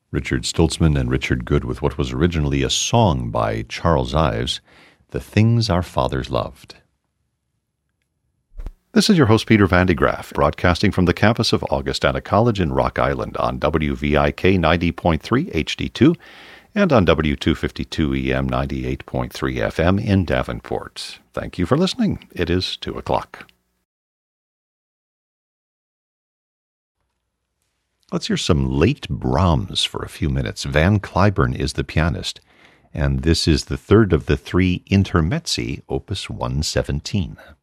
Richard Stoltzman and Richard Good with what was originally a song by Charles Ives, The Things Our Fathers Loved. This is your host, Peter Van de Graaff, broadcasting from the campus of Augustana College in Rock Island on WVIK 90.3 HD2 and on W252 EM 98.3 FM in Davenport. Thank you for listening. It is 2 o'clock. Let's hear some late Brahms for a few minutes. Van Cliburn is the pianist, and this is the third of the three intermezzi, opus 117.